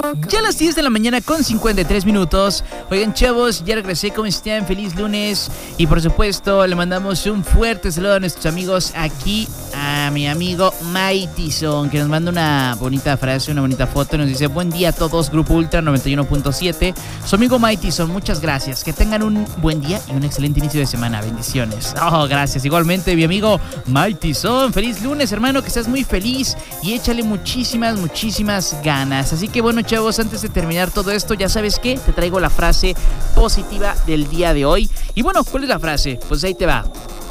Ya a las 10 de la mañana con 53 minutos. Oigan, chavos, ya regresé. ¿Cómo están? Feliz lunes. Y por supuesto, le mandamos un fuerte saludo a nuestros amigos aquí. A mi amigo Maitison, que nos manda una bonita frase, una bonita foto. Nos dice: buen día a todos, Grupo Ultra 91.7. Su amigo Maitison, muchas gracias. Que tengan un buen día y un excelente inicio de semana. Bendiciones. Oh, gracias. Igualmente, mi amigo Maitison. Feliz lunes, hermano. Que estés muy feliz y échale muchísimas ganas. Así que bueno, chavos, antes de terminar todo esto, ya sabes que te traigo la frase positiva del día de hoy. Y bueno, ¿cuál es la frase? Pues ahí te va.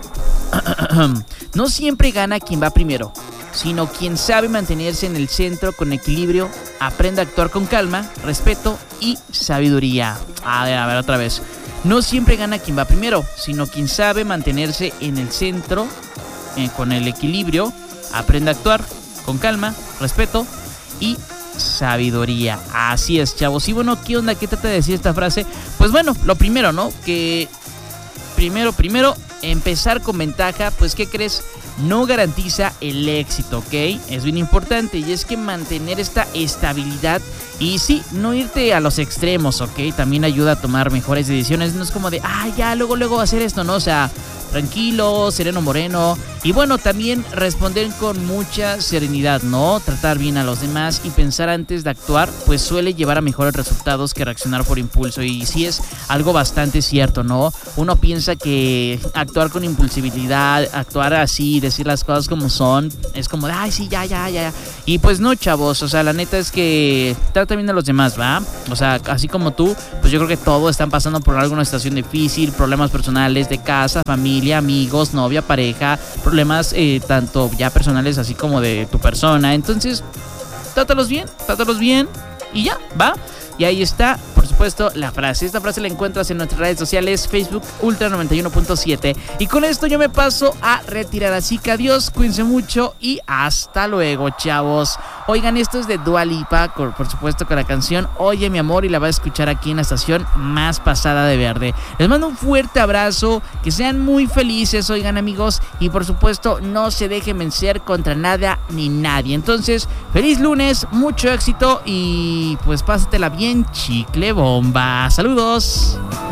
No siempre gana quien va primero, sino quien sabe mantenerse en el centro con equilibrio, aprende a actuar con calma, respeto y sabiduría. A ver, otra vez. No siempre gana quien va primero, sino quien sabe mantenerse en el centro con el equilibrio, aprende a actuar con calma, respeto y sabiduría. Así es, chavos. Y bueno, ¿qué onda? ¿Qué trata de decir esta frase? Pues bueno, lo primero, ¿no? Que primero, empezar con ventaja, pues ¿qué crees? No garantiza el éxito, ¿ok? Es bien importante y es que mantener esta estabilidad y sí, no irte a los extremos, ¿ok? También ayuda a tomar mejores decisiones. No es como de, ya, luego hacer esto, ¿no? O sea, tranquilo, sereno moreno. Y bueno, también responder con mucha serenidad, ¿no? Tratar bien a los demás y pensar antes de actuar, pues suele llevar a mejores resultados que reaccionar por impulso. Y sí es algo bastante cierto, ¿no? Uno piensa que actuar con impulsividad, actuar así, decir las cosas como son, es como de, sí, ya. Y pues no, chavos, o sea, la neta es que trata bien a los demás, ¿va? O sea, así como tú, pues yo creo que todos están pasando por alguna situación difícil, problemas personales de casa, familia, amigos, novia, pareja, problemas tanto ya personales así como de tu persona. Entonces, trátalos bien y ya, ¿va? Y ahí está, por supuesto, la frase. Esta frase la encuentras en nuestras redes sociales, Facebook Ultra 91.7. Y con esto yo me paso a retirar. Así que adiós, cuídense mucho y hasta luego, chavos. Oigan, esto es de Dua Lipa, por supuesto, con la canción Oye mi amor, y la vas a escuchar aquí en la estación más pasada de verde. Les mando un fuerte abrazo, que sean muy felices, oigan, amigos, y por supuesto no se dejen vencer contra nada ni nadie. Entonces, feliz lunes, mucho éxito y pues pásatela bien, chicle bomba. Saludos.